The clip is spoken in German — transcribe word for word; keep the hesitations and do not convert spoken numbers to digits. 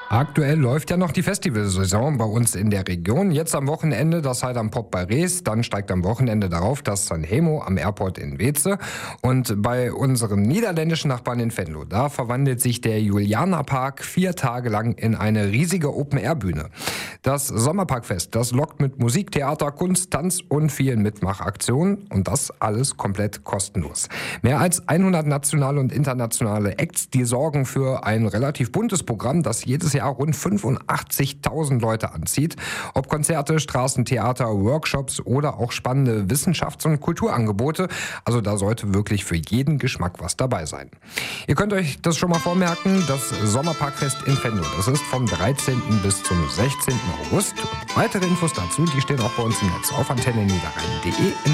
Aktuell läuft ja noch die Festivalsaison bei uns in der Region. Jetzt am Wochenende das Halt am Pop bei Rees, dann steigt am Wochenende darauf das Sanremo am Airport in Weeze. Und bei unseren niederländischen Nachbarn in Venlo, da verwandelt sich der Julianerpark vier Tage lang in eine riesige Open-Air-Bühne. Das Sommerparkfest, das lockt mit Musik, Theater, Kunst, Tanz und vielen Mitmachaktionen und das alles komplett kostenlos. Mehr als hundert nationale und internationale Acts, die sorgen für ein relativ buntes Programm, das jedes Jahr rund fünfundachtzigtausend Leute anzieht. Ob Konzerte, Straßentheater, Workshops oder auch spannende Wissenschafts- und Kulturangebote. Also da sollte wirklich für jeden Geschmack was dabei sein. Ihr könnt euch das schon mal vormerken, das Sommerparkfest in Venlo. Das ist vom dreizehnten bis zum sechzehnten August. Und weitere Infos dazu, die stehen auch bei uns im Netz auf antenne niederrhein punkt de.